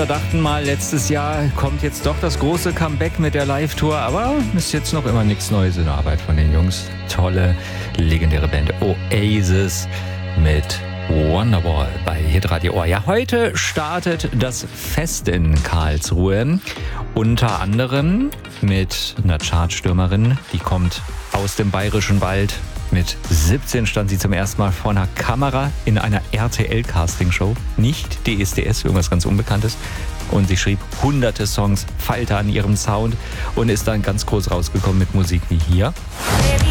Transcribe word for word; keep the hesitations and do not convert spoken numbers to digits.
Veranstalter dachten mal, letztes Jahr kommt jetzt doch das große Comeback mit der Live-Tour, aber ist jetzt noch immer nichts Neues in der Arbeit von den Jungs. Tolle, legendäre Band Oasis mit Wonderwall bei Hitradio Ohr. Ja, heute startet das Fest in Karlsruhe. Unter anderem mit einer Chartstürmerin, die kommt aus dem Bayerischen Wald. Mit siebzehn stand sie zum ersten Mal vor einer Kamera in einer R T L-Castingshow. Nicht D S D S, irgendwas ganz Unbekanntes. Und sie schrieb hunderte Songs, feilte an ihrem Sound und ist dann ganz groß rausgekommen mit Musik wie hier.